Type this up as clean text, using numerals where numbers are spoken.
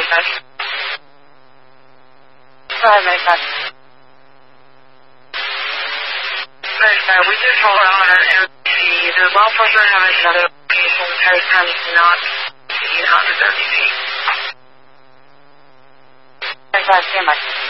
Medicut. Go ahead, Medicut. Medicut, we just hold on an MPC. The law enforcement have another location. Medicut is not 1800 MPC. Medicut, stand by.